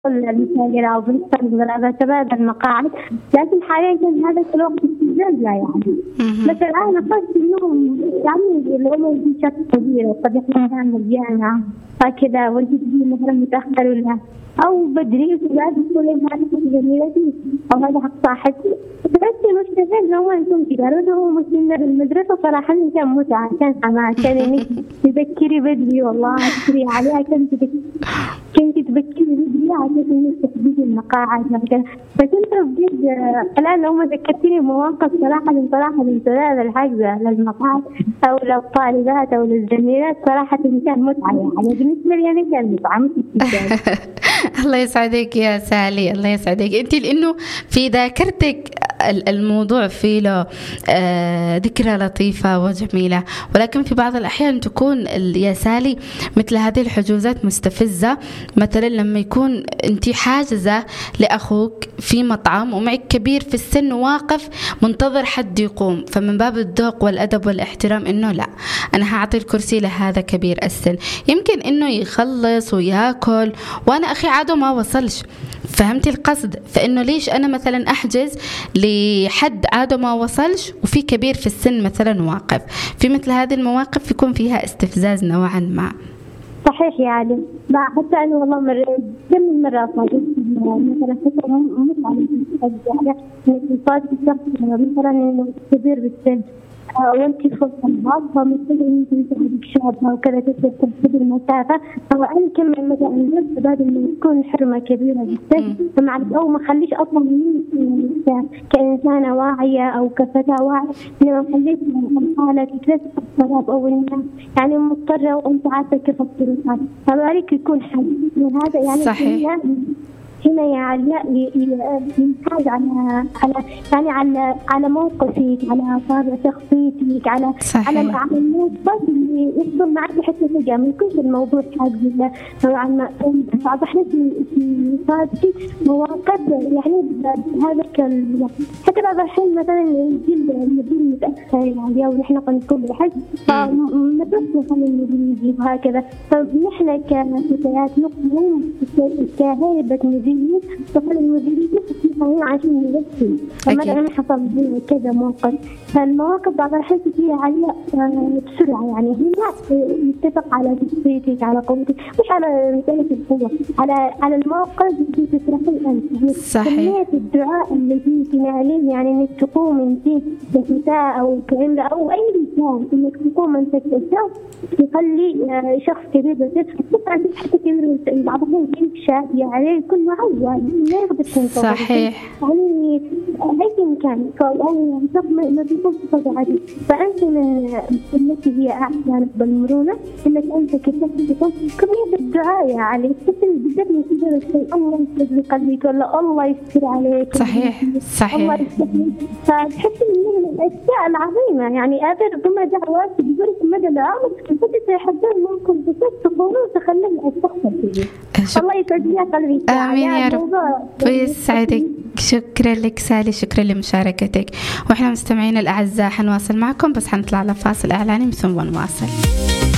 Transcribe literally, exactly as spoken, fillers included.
المساجر أو بنستخدم غرابات المقاعد، لكن حاليا كان هذا الوقت استفزاز لا يعني. مثلا أنا قلت اليوم يعني العمر بشكل كبير، قد يكون كان الجامعة هكذا وأنت تجي مثلا متأخر ولا أو بدري وتقعد تقول هذه جميلتي أو هذا حق صاحبتي، بس المستفز لو أنتم تقالوا هو مسلمنا بالمدرسة صراحة كان متعة، كان حماس، كان إنك تذكري بدري والله تذكري عليها، كنت كنت تذكري بدري عشان إنك تحديد المقاعد مثلا. فكنت بجد الآن لو ما ذكرتني مواقف صراحة صراحة للثلاث الحجزة للمقاعد أو للطالبات أو للزميلات صراحة كان متعة يعني بالنسبة لي أنا كان متعة. الله يسعدك يا سالي، الله يسعدك انت، لانه في ذاكرتك الموضوع فيه له ذكرى لطيفة وجميلة، ولكن في بعض الأحيان تكون يا سالي مثل هذه الحجوزات مستفزة. مثلا لما يكون انت حاجزة لأخوك في مطعم ومعك كبير في السن واقف منتظر حد يقوم، فمن باب الذوق والأدب والاحترام إنه لا، أنا هعطي الكرسي لهذا كبير السن، يمكن إنه يخلص ويأكل وأنا أخي عادو ما وصلش. فهمتي القصد؟ فإنه ليش أنا مثلا أحجز لحد عادو ما وصلش وفي كبير في السن مثلا واقف؟ في مثل هذه المواقف يكون فيها استفزاز نوعا ما. صحيح يعني، ما حتى أنا والله مرة كم من مرة صادفت مثلا حتى مش على يعني صادف الشخص مثلا كبير بالسن وانت فرصة البعض فمثل ان انت تهديك شعبها وكذا تقدر تحدد المسافة، او انا كم مثلا الناس بعد انه تكون حرمة كبيرة جدا فمع او ما خليش اصلا مني كإنسانة واعية او كفتاة واعية انه ما خليش حالة تكلس الصراب او انها يعني مضطرة وانت عارفة كيف الظروف، فذلك يكون حل من هذا يعني. صحيح. هنا يعني يحتاج على على يعني على على موقفك، على طابع شخصيتك، على صحيح. على على الموضوع اللي يفضل معك حتى فجأة من كل الموضوع حاجة نوعا ما. بعض احنا في صادقي مواقف يعني هذا كان حتى بعض الحين مثلا الجيل الجيل متأخر يعني أو نحن قنقول بحج فمدرسة خلينا نجيب هكذا، فنحن كفتيات نقوم كهيبة مدير فقال المديرين يحصلون عشان يلبسوا، فماذا أنا حصل لي كذا موقف. فالمواقف بعض الأحيان فيها عليها بسرعة يعني هنا يتفق على شخصيتك على قوتك مش على مثالة القوة، على على الموقف اللي تشرحيه أنت. صحيح. كمية الدعاء الذي تناليه يعني إنك تقوم أنت كفتاة أو كامرأة أو أي إنسان إنك تقوم أنت كشخص يخلي شخص كبير بس حتى كبير بعض الأحيان كيف شاب يعني يكون معه يعني ما يقدر يكون صحيح يعني أي كان يعني ما ما بيكون صفة عادي. فأنت من التي هي أحيانا بالمرونة إنك أنت كشخص تكون كمية الدعاء يعني تحس بالذات من كذا الشيء الله يسعد قلبك ولا الله يستر عليك. صحيح صحيح. الله يستر، فتحس من الأشياء العظيمة يعني هذا ربما دعوات بجرس مدى العام فتح يحبون منكم بس تقولون تخلوا الشخص فيه. الله يسعد يا قلبي. آمين يا رب ويسعدك. شكرا لك سالي، شكرا لمشاركتك. وإحنا مستمعين الأعزاء حنواصل معكم بس حنطلع لفاصل إعلاني ثم نواصل.